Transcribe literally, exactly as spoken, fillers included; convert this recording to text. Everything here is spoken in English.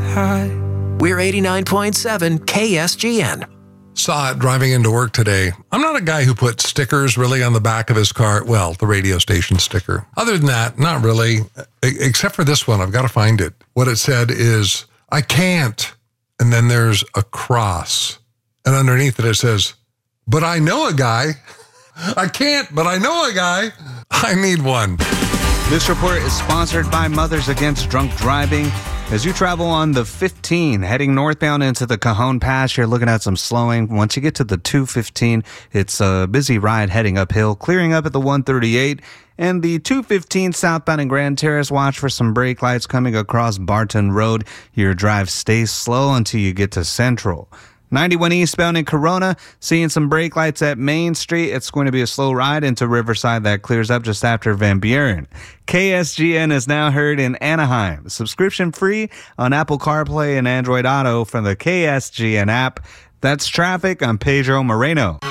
high. We're eighty-nine point seven K S G N. Saw it driving into work today. I'm not a guy who puts stickers really on the back of his car. Well, the radio station sticker. Other than that, not really, except for this one. I've got to find it. What it said is, I can't. And then there's a cross. And underneath it, it says, but I know a guy. I can't, but I know a guy. I need one. This report is sponsored by Mothers Against Drunk Driving. As you travel on the fifteen, heading northbound into the Cajon Pass, you're looking at some slowing. Once you get to the two fifteen, it's a busy ride heading uphill, clearing up at the one thirty-eight. And the two fifteen southbound in Grand Terrace, watch for some brake lights coming across Barton Road. Your drive stays slow until you get to Central. ninety-one eastbound in Corona, seeing some brake lights at Main Street. It's going to be a slow ride into Riverside that clears up just after Van Buren. K S G N is now heard in Anaheim. Subscription free on Apple CarPlay and Android Auto from the K S G N app. That's traffic. I'm Pedro Moreno.